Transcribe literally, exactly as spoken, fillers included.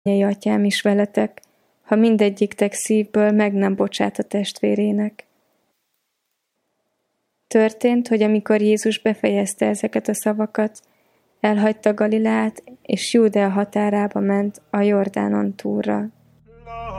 mennyei atyám is veletek, ha mindegyiktek szívből meg nem bocsát a testvérének. Történt, hogy amikor Jézus befejezte ezeket a szavakat, elhagyta Galileát, és Júdea határába ment a Jordánon túlra.